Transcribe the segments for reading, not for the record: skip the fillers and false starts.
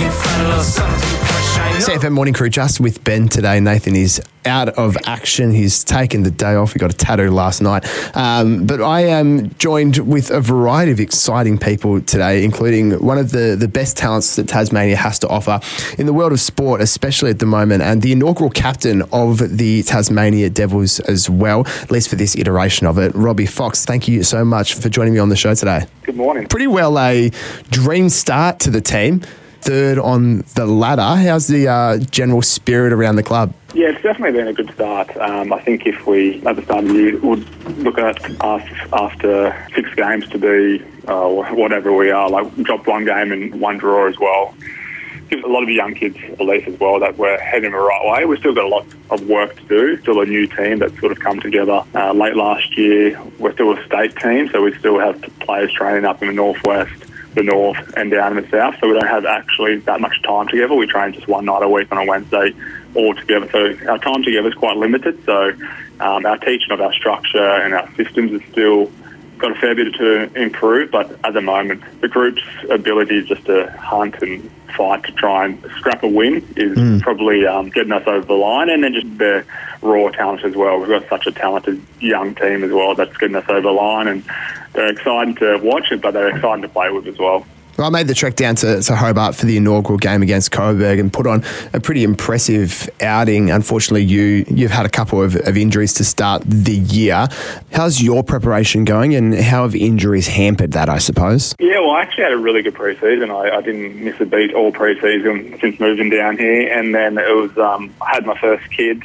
CFM Morning Crew, just with Ben today. Nathan is out of action. He's taken the day off. He got a tattoo last night. But I am joined with a variety of exciting people today, including one of the best talents that Tasmania has to offer in the world of sport, especially at the moment, and the inaugural captain of the Tasmania Devils as well, at least for this iteration of it. Robbie Fox, thank you so much for joining me on the show today. Good morning. Pretty well a dream start to the team. Third on the ladder. How's the general spirit around the club? Yeah, it's definitely been a good start. I think if we, at the start of the year, would look at us after 6 games to be whatever we are, like dropped 1 game and 1 draw as well. Gives a lot of young kids belief as well that we're heading the right way. We've still got a lot of work to do. Still a new team that's sort of come together late last year. We're still a state team, so we still have players training up in the northwest, the north and down in the south, so we don't have actually that much time together. We train just 1 night a week on a Wednesday all together, so our time together is quite limited. So our teaching of our structure and our systems is still got a fair bit to improve, but at the moment the group's ability just to hunt and fight to try and scrap a win is probably getting us over the line, and then just their raw talent as well. We've got such a talented young team as well that's getting us over the line, and they're exciting to watch it, but they're exciting to play with as well. Well, I made the trek down to Hobart for the inaugural game against Coburg and put on a pretty impressive outing. Unfortunately, you've had a couple of injuries to start the year. How's your preparation going, and how have injuries hampered that, I suppose? Yeah, well, I actually had a really good pre-season. I didn't miss a beat all pre-season since moving down here, and then it was I had my first kid.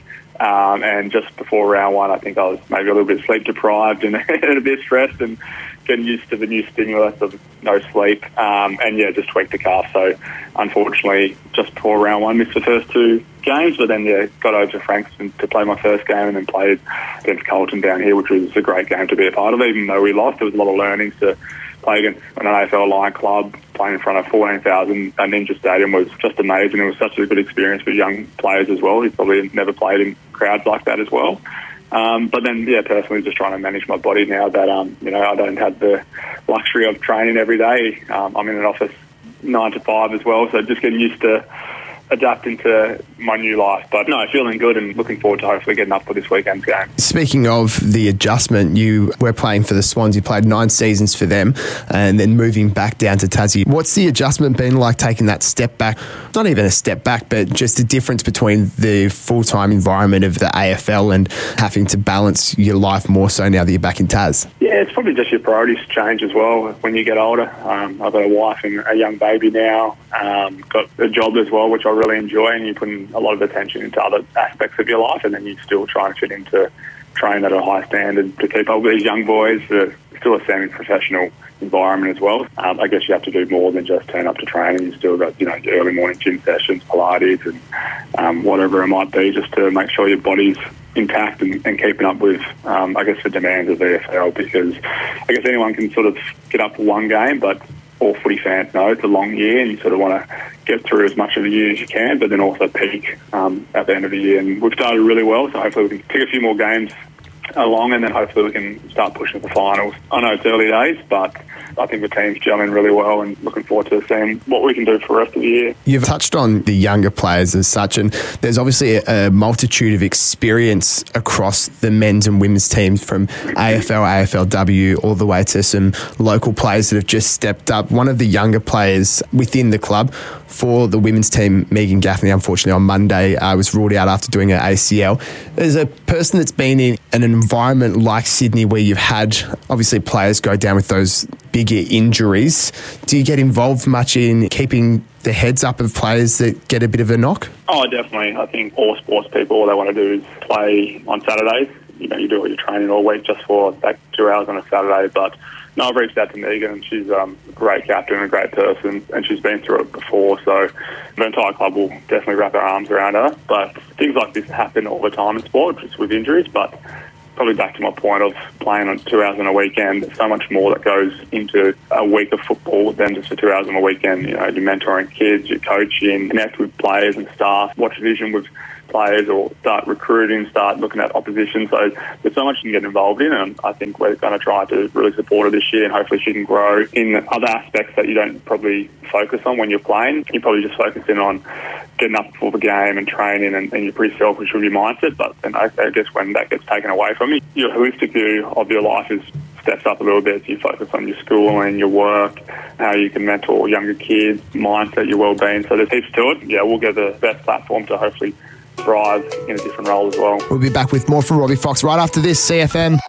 And just before round 1, I think I was maybe a little bit sleep deprived and a bit stressed and getting used to the new stimulus of no sleep. And yeah, just tweaked the calf. So unfortunately, just before round 1, missed the first 2 games, but then got over to Frankston to play my first game and then played against Carlton down here, which was a great game to be a part of. Even though we lost, there was a lot of learnings to play against an AFL Lion club. Playing in front of 14,000 at Ninja Stadium was just amazing. It was such a good experience for young players as well. He probably never played in crowds like that as well. But then, yeah, personally, just trying to manage my body now that, I don't have the luxury of training every day. I'm in an office 9 to 5 as well, so just getting used to adapting to my new life. But no, feeling good and looking forward to hopefully getting up for this weekend's game. Speaking of the adjustment, you were playing for the Swans. You played 9 seasons for them and then moving back down to Tassie. What's the adjustment been like, taking that step back? Not even a step back, but just the difference between the full-time environment of the AFL and having to balance your life more so now that you're back in Tas? Yeah, it's probably just your priorities change as well when you get older. I've got a wife and a young baby now. Got a job as well, which I really enjoy, and you're putting a lot of attention into other aspects of your life, and then you still try and fit into train at a high standard to keep up with these young boys. Still a semi-professional environment as well. I guess you have to do more than just turn up to training. You've still got, your early morning gym sessions, Pilates, and whatever it might be, just to make sure your body's intact and keeping up with, the demands of the AFL, because I guess anyone can sort of get up for 1 game, but all footy fans know it's a long year and you sort of want to get through as much of the year as you can, but then also peak at the end of the year. And we've started really well, so hopefully we can take a few more games along and then hopefully we can start pushing for finals. I know it's early days, but I think the team's gelling really well and looking forward to seeing what we can do for the rest of the year. You've touched on the younger players as such, and there's obviously a multitude of experience across the men's and women's teams, from AFL, AFLW, all the way to some local players that have just stepped up. One of the younger players within the club for the women's team, Megan Gaffney, unfortunately on Monday was ruled out after doing her ACL. As a person that's been in an environment like Sydney where you've had obviously players go down with those bigger injuries, do you get involved much in keeping the heads up of players that get a bit of a knock? Oh, definitely. I think all sports people, all they want to do is play on Saturdays. You do all your training all week just for that 2 hours on a Saturday. But no, I've reached out to Megan, and she's a great captain and a great person, and she's been through it before, so the entire club will definitely wrap their arms around her. But things like this happen all the time in sport, just with injuries, but probably back to my point of playing on 2 hours on a weekend. There's so much more that goes into a week of football than just for 2 hours on a weekend. You know, you're mentoring kids, you're coaching, connect with players and staff, watch vision with players, or start recruiting, start looking at opposition. So there's so much you can get involved in, and I think we're going to try to really support her this year, and hopefully she can grow in other aspects that you don't probably focus on when you're playing. You're probably just focusing on getting up before the game and training, and you're pretty selfish with your mindset. But then I guess when that gets taken away from you, your holistic view of your life is steps up a little bit. So you focus on your schooling, your work, how you can mentor younger kids, mindset, your well-being. So there's heaps to it. Yeah, we'll get the best platform to hopefully thrive in a different role as well. We'll be back with more from Robbie Fox right after this. CFM.